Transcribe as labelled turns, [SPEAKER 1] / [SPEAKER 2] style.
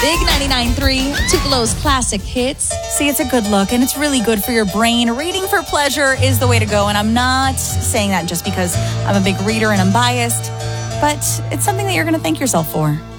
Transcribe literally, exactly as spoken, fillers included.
[SPEAKER 1] Big ninety-nine point three, Tupelo's classic hits.
[SPEAKER 2] See, it's a good look, and it's really good for your brain. Reading for pleasure is the way to go, and I'm not saying that just because I'm a big reader and I'm biased, but it's something that you're going to thank yourself for.